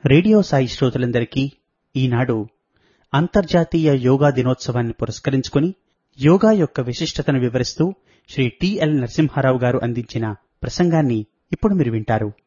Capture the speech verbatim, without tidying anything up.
Radio Sai శ్రోతలందరికీ ఈనాడు అంతర్జాతీయ యోగా దినోత్సవాన్ని పురస్కరించుకుని యోగా యొక్క విశిష్టతను వివరిస్తూ శ్రీ టిఎల్ నరసింహారావు గారు అందించిన ప్రసంగాన్ని ఇప్పుడు మీరు వింటారు.